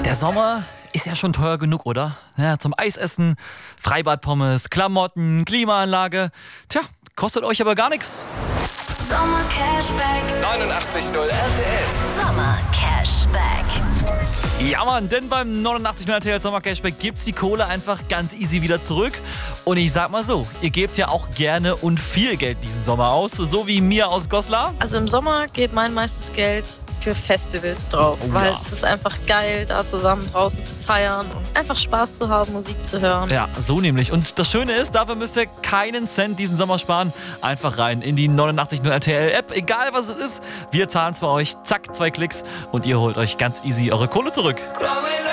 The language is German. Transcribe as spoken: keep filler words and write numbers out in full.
Der Sommer ist ja schon teuer genug, oder? Ja, zum Eisessen, Freibadpommes, Klamotten, Klimaanlage. Tja, kostet euch aber gar nichts. Sommer Cashback. neunundachtzig Komma null R T L. Sommer Cashback. Ja Mann, denn beim neunundachtzig Komma null R T L Sommer Cashback gibt's die Kohle einfach ganz easy wieder zurück. Und ich sag mal so, ihr gebt ja auch gerne und viel Geld diesen Sommer aus, so wie mir aus Goslar. Also im Sommer geht mein meistes Geld für Festivals drauf, Oh, weil ja. es ist einfach geil, da zusammen draußen zu feiern und einfach Spaß zu haben, Musik zu hören. Ja, so nämlich. Und das Schöne ist, dafür müsst ihr keinen Cent diesen Sommer sparen. Einfach rein in die neunundachtzig Komma null R T L App, egal was es ist. Wir zahlen es für euch, zack, zwei Klicks und ihr holt euch ganz easy eure Kohle zurück.